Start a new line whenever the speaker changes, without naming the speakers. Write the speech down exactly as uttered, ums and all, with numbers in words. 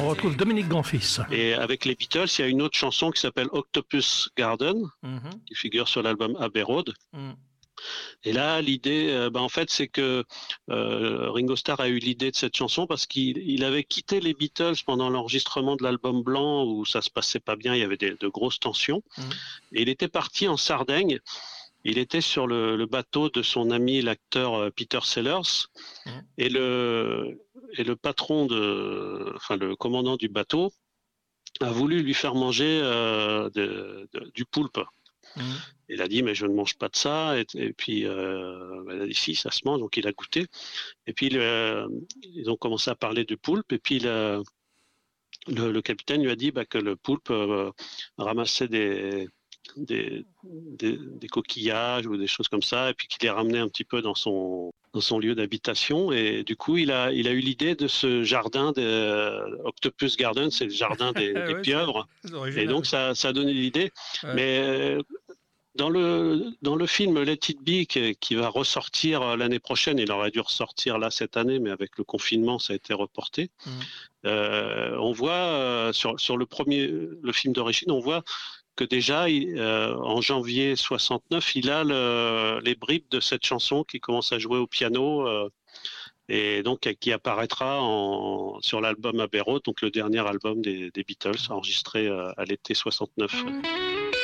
on retrouve Dominique Grand-Fils.
Et avec les Beatles, il y a une autre chanson qui s'appelle Octopus Garden,
Mm-hmm.
qui figure sur l'album Abbey Road.
Mm.
Et là, l'idée, euh, ben, en fait, c'est que euh, Ringo Starr a eu l'idée de cette chanson parce qu'il il avait quitté les Beatles pendant l'enregistrement de l'album Blanc où ça se passait pas bien, il y avait des, de grosses tensions.
Mm.
Et il était parti en Sardaigne. Il était sur le, le bateau de son ami l'acteur euh, Peter Sellers. Mm. Et le et le patron de, enfin le commandant du bateau a voulu lui faire manger euh, de, de, du poulpe. Mmh. Il a dit mais je ne mange pas de ça et, et puis euh, elle a dit si ça se mange, donc il a goûté et puis euh, ils ont commencé à parler du poulpe et puis le, le, le capitaine lui a dit bah, que le poulpe euh, ramassait des, des, des, des coquillages ou des choses comme ça et puis qu'il les ramenait un petit peu dans son dans son lieu d'habitation et du coup il a il a eu l'idée de ce jardin de euh, Octopus Garden, c'est le jardin des, des ouais, pieuvres et donc ça ça a donné l'idée ouais. Mais dans le dans le film Let It Be qui, qui va ressortir l'année prochaine, il aurait dû ressortir là cette année mais avec le confinement ça a été reporté. Mmh. Euh, on voit euh, sur sur le premier le film d'origine on voit que déjà, il, euh, en janvier soixante-neuf, il a le, les bribes de cette chanson qui commence à jouer au piano euh, et donc qui apparaîtra en, sur l'album Abbey Road, donc le dernier album des, des Beatles enregistré euh, à l'été soixante-neuf.